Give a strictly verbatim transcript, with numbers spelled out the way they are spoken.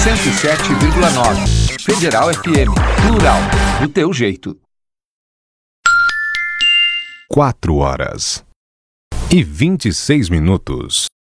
cento e sete vírgula nove. Federal F M. Plural. Do teu jeito. Quatro horas e vinte e seis minutos.